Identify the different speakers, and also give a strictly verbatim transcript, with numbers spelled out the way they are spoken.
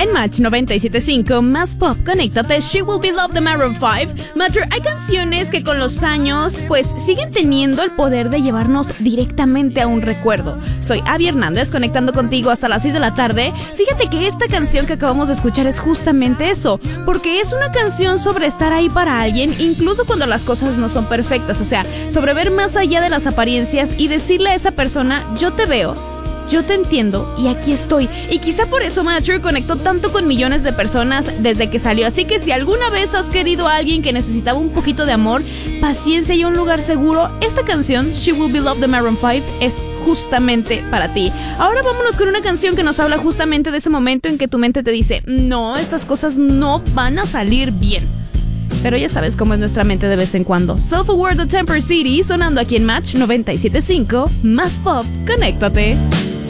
Speaker 1: En Match noventa y siete punto cinco, más pop, conéctate, She Will Be Loved de Maroon cinco. Matter, hay canciones que con los años, pues, siguen teniendo el poder de llevarnos directamente a un recuerdo. Soy Abby Hernández, conectando contigo hasta las seis de la tarde. Fíjate que esta canción que acabamos de escuchar es justamente eso, porque es una canción sobre estar ahí para alguien, incluso cuando las cosas no son perfectas, o sea, sobre ver más allá de las apariencias y decirle a esa persona, yo te veo, yo te entiendo y aquí estoy. Y quizá por eso Mature conectó tanto con millones de personas desde que salió. Así que si alguna vez has querido a alguien que necesitaba un poquito de amor, paciencia y un lugar seguro, esta canción, She Will Be Loved de Maroon cinco, es justamente para ti. Ahora vámonos con una canción que nos habla justamente de ese momento en que tu mente te dice, no, estas cosas no van a salir bien. Pero ya sabes cómo es nuestra mente de vez en cuando. Self-Aware de Temper City, sonando aquí en Match noventa y siete punto cinco, más pop, conéctate.